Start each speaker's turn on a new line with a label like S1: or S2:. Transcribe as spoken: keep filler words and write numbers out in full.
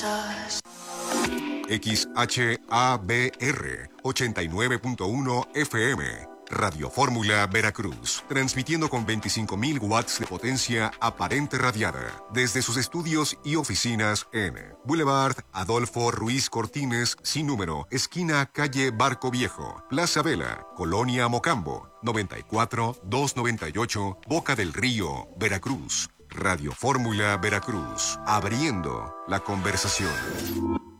S1: X H A B R ochenta y nueve punto uno F M, Radio Fórmula Veracruz, transmitiendo con veinticinco mil watts de potencia aparente radiada desde sus estudios y oficinas en Boulevard Adolfo Ruiz Cortines, sin número, esquina calle Barco Viejo, Plaza Vela, Colonia Mocambo, noventa y cuatro doscientos noventa y ocho, Boca del Río, Veracruz. Radio Fórmula Veracruz, abriendo la conversación.